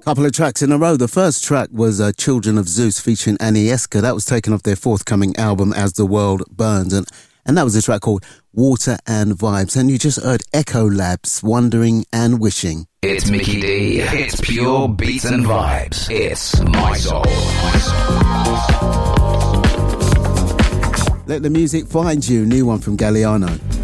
Couple of tracks in a row. The first track was Children of Zeus featuring Agnieszka. That was taken off their forthcoming album As the World Burns. And that was a track called Water and Vibes. And you just heard Echo Labs, Wondering and Wishing. It's Mickey D. It's pure beats and vibes. It's My Soul. Let the music find you. New one from Galliano.